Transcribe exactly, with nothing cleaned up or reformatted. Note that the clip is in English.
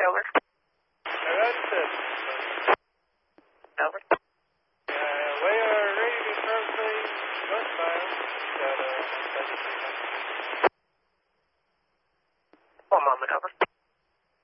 over. Roger that. Over. Uh, we are ready to proceed westbound. Got a